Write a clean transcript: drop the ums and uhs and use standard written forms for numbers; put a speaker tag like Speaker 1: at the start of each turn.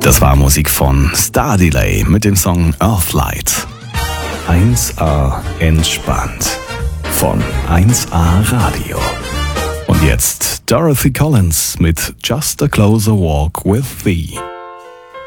Speaker 1: Das war Musik von Star Delay mit dem Song Earthlight. 1A entspannt von 1A Radio. Und jetzt Dorothy Collins mit Just a Closer Walk with Thee.